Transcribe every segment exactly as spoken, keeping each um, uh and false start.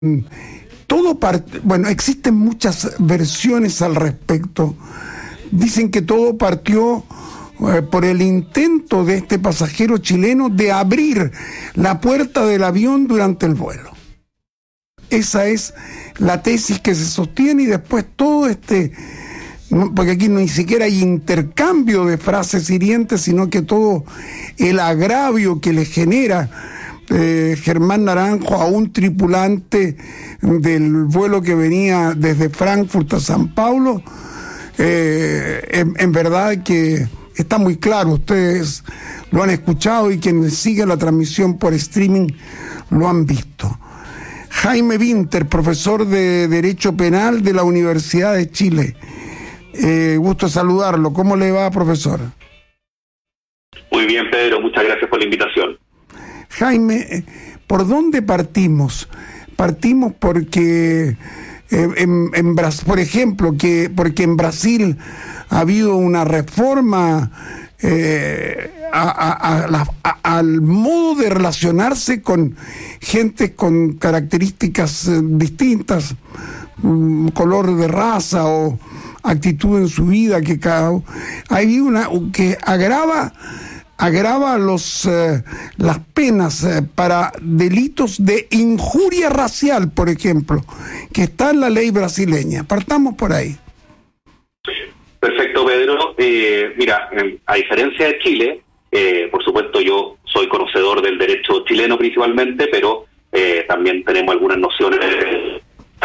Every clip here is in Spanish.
Todo part... Bueno, existen muchas versiones al respecto. Dicen que todo partió eh, por el intento de este pasajero chileno de abrir la puerta del avión durante el vuelo. Esa es la tesis que se sostiene, y después todo este... porque aquí ni siquiera hay intercambio de frases hirientes, sino que todo el agravio que le genera eh, Germán Naranjo a un tripulante del vuelo que venía desde Frankfurt a San Paulo, eh, en, en verdad que está muy claro. Ustedes lo han escuchado y quienes siguen la transmisión por streaming lo han visto. Jaime Winter, profesor de Derecho Penal de la Universidad de Chile. Eh, gusto saludarlo. ¿Cómo le va, profesor? Muy bien, Pedro. Muchas gracias por la invitación. Jaime, ¿por dónde partimos? Partimos porque, eh, en, en, por ejemplo, que porque en Brasil ha habido una reforma eh, a, a, a la, a, al modo de relacionarse con gente con características eh, distintas, um, color de raza o actitud en su vida, que cada hay una que agrava agrava los eh, las penas eh, para delitos de injuria racial, por ejemplo, que está en la ley brasileña. Partamos por ahí. Perfecto, Pedro. Eh, mira, a diferencia de Chile, eh, por supuesto yo soy conocedor del derecho chileno principalmente, pero eh, también tenemos algunas nociones de...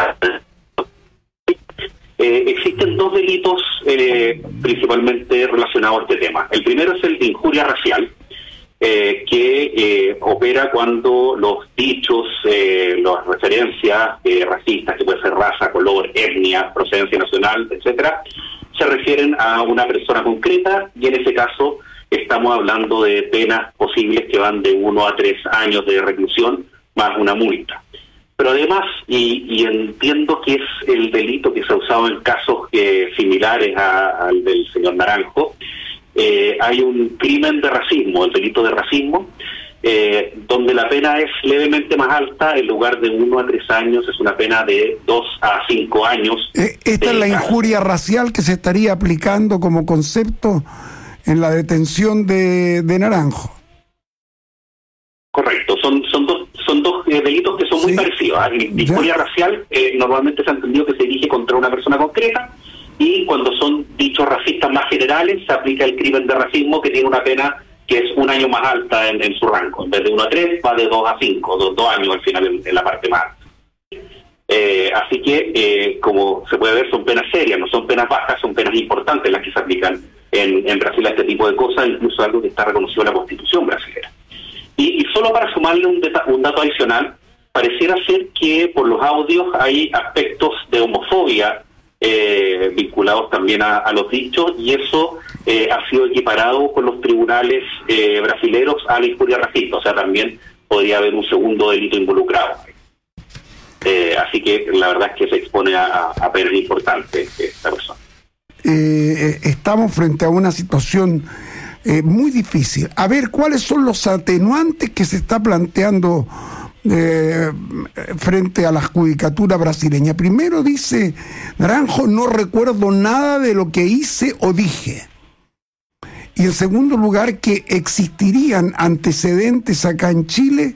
Eh, existen dos delitos eh, principalmente relacionados a este tema. El primero es el de injuria racial, eh, que eh, opera cuando los dichos, eh, las referencias eh, racistas, que puede ser raza, color, etnia, procedencia nacional, etcétera, se refieren a una persona concreta, y en ese caso estamos hablando de penas posibles que van de uno a tres años de reclusión más una multa. Pero además, y, y entiendo que es el delito que se ha usado en casos eh, similares a, al del señor Naranjo, eh, hay un crimen de racismo, el delito de racismo, eh, donde la pena es levemente más alta. En lugar de uno a tres años es una pena de dos a cinco años. Eh, esta es la injuria racial que se estaría aplicando como concepto en la detención de, de Naranjo. Correcto, son son dos son dos eh, delitos que son muy sí. parecidos. ¿eh? La injuria racial eh, normalmente se ha entendido que se dirige contra una persona concreta, y cuando son dichos racistas más generales se aplica el crimen de racismo, que tiene una pena que es un año más alta en, en su rango. En vez de uno a tres va de dos a cinco, dos, dos años al final en, en la parte más alta. Eh, así que, eh, como se puede ver, son penas serias, no son penas bajas, son penas importantes las que se aplican en, en Brasil a este tipo de cosas, incluso algo que está reconocido en la Constitución brasileña. Y, y solo para sumarle un, deta- un dato adicional, pareciera ser que por los audios hay aspectos de homofobia eh, vinculados también a, a los dichos, y eso eh, ha sido equiparado con los tribunales eh, brasileros a la injuria racista. O sea, también podría haber un segundo delito involucrado. Eh, así que la verdad es que se expone a, a penas importantes esta persona. Eh, estamos frente a una situación Eh, muy difícil. A ver, ¿cuáles son los atenuantes que se está planteando eh, frente a la judicatura brasileña? Primero dice Naranjo: no recuerdo nada de lo que hice o dije. Y en segundo lugar, que existirían antecedentes acá en Chile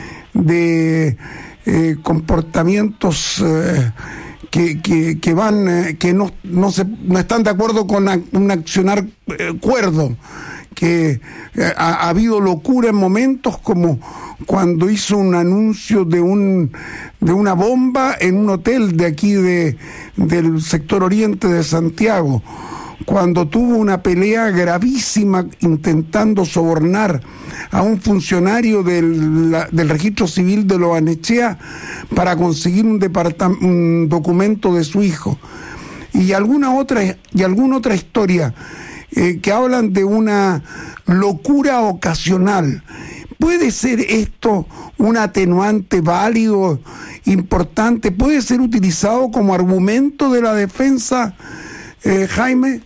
de eh, comportamientos eh, que, que, que van, eh, que no, no, se, no están de acuerdo con a, un accionar eh, cuerdo, que ha, ha habido locura en momentos, como cuando hizo un anuncio de un de una bomba en un hotel de aquí de del sector oriente de Santiago, cuando tuvo una pelea gravísima intentando sobornar a un funcionario del, la, del registro civil de Loanechea para conseguir un, departam- un documento de su hijo, y alguna otra y alguna otra historia Eh, que hablan de una locura ocasional. ¿Puede ser esto un atenuante válido, importante? ¿Puede ser utilizado como argumento de la defensa, eh, Jaime?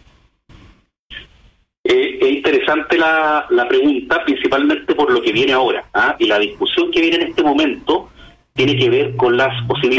Eh, es interesante la, la pregunta, principalmente por lo que viene ahora, ¿ah? Y la discusión que viene en este momento tiene que ver con las posibilidades